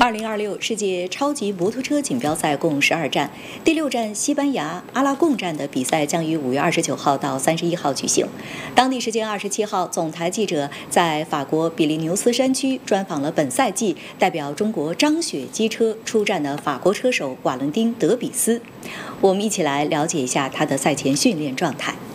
2026世界超级摩托车锦标赛共12站，第6站西班牙阿拉贡站的比赛将于5月29号到31号举行。当地时间27号，总台记者在法国比利牛斯山区专访了本赛季代表中国张雪机车出战的法国车手瓦伦丁·德比斯。我们一起来了解一下他的赛前训练状态。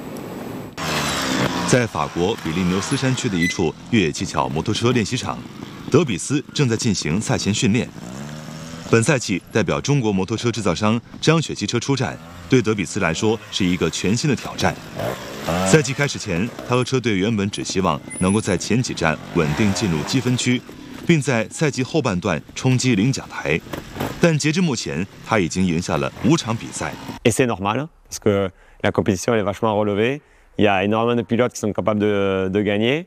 在法国比利牛斯山区的一处越野技巧摩托车练习场，德比斯正在进行赛前训练。本赛季代表中国摩托车制造商张雪机车出战，对德比斯来说是一个全新的挑战。赛季开始前，他和车队原本只希望能够在前几站稳定进入积分区，并在赛季后半段冲击领奖台。但截至目前，他已经赢下了5场比赛。 Et c'est normal, parce que la compétition elle est vachement relevée. Il y a énormément de pilotes qui sont capables de gagner.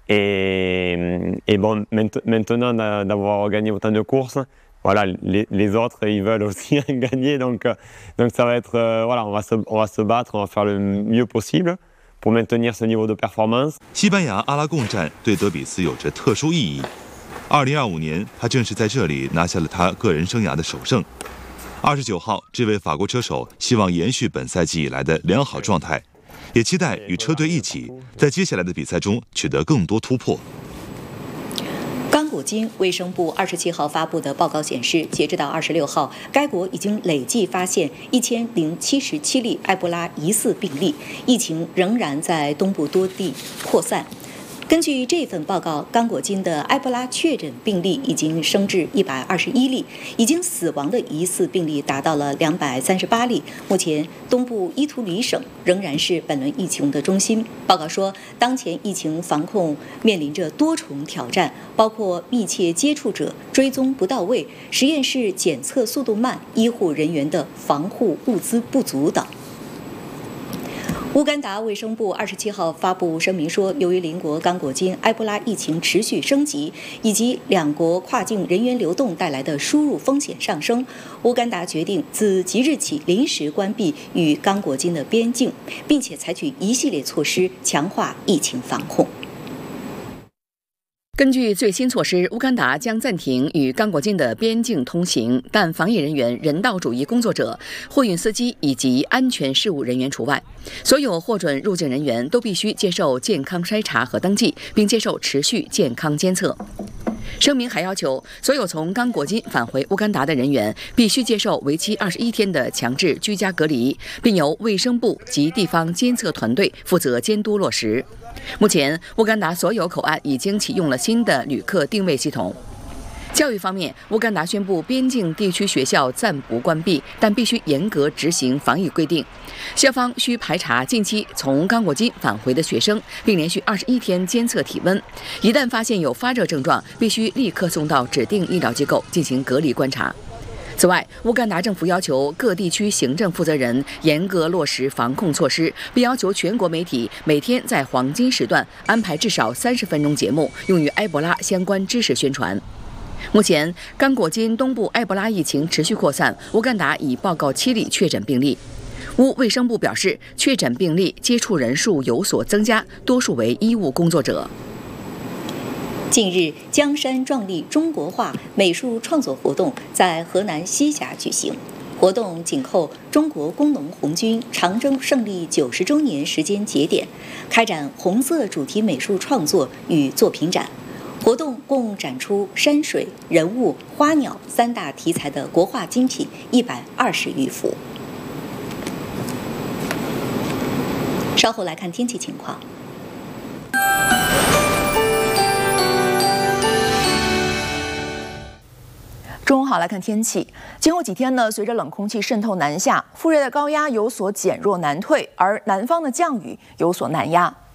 Et bon, maintenant d'avoir gagné autant de courses, voilà, les autres ils veulent aussi gagner, donc ça va être voilà, on va se battre, on va faire le mieux possible pour maintenir ce niveau de performance. 西班牙阿拉贡站对德比斯有着特殊意义。2025年，他正是在这里拿下了他个人生涯的首胜。29号，这位法国车手希望延续本赛季以来的良好状态。也期待与车队一起在接下来的比赛中取得更多突破。 刚果金卫生部27号发布的报告显示，截止到26号，该国已经累计发现1077例埃博拉疑似病例，疫情仍然在东部多地扩散。根据这份报告，刚果金的埃博拉确诊病例已经升至121例，已经死亡的疑似病例达到了238例。目前，东部伊图里省仍然是本轮疫情的中心。报告说，当前疫情防控面临着多重挑战，包括密切接触者追踪不到位、实验室检测速度慢、医护人员的防护物资不足等。乌干达卫生部27号发布声明说，由于邻国刚果金埃博拉疫情持续升级，以及两国跨境人员流动带来的输入风险上升，乌干达决定自即日起临时关闭与刚果金的边境，并且采取一系列措施强化疫情防控。根据最新措施，乌干达将暂停与刚果金的边境通行，但防疫人员、人道主义工作者、货运司机以及安全事务人员除外。所有获准入境人员都必须接受健康筛查和登记，并接受持续健康监测。声明还要求，所有从刚果金返回乌干达的人员必须接受为期21天的强制居家隔离，并由卫生部及地方监测团队负责监督落实。目前，乌干达所有口岸已经启用了新的旅客定位系统。教育方面，乌干达宣布边境地区学校暂不关闭，但必须严格执行防疫规定。校方需排查近期从刚果金返回的学生，并连续21天监测体温。一旦发现有发热症状，必须立刻送到指定医疗机构进行隔离观察。此外，乌干达政府要求各地区行政负责人严格落实防控措施，并要求全国媒体每天在黄金时段安排至少30分钟节目，用于埃博拉相关知识宣传。目前，刚果金东部埃博拉疫情持续扩散，乌干达已报告7例确诊病例。乌卫生部表示，确诊病例接触人数有所增加，多数为医务工作者。近日，江山壮丽中国画美术创作活动在河南西峡举行。活动紧扣中国工农红军长征胜利90周年时间节点，开展红色主题美术创作与作品展。活动共展出山水、人物、花鸟3大题材的国画精品120余幅。稍后来看天气情况。 中午好，来看天气。今后几天呢，随着冷空气渗透南下，副热带高压有所减弱南退，而南方的降雨有所南压。